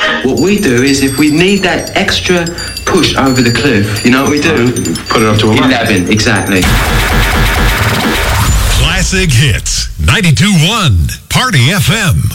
What we do is, if we need that extra push over the cliff, you know what we do? Put it up to 11, exactly. Classic Hits, 92.1, Party FM.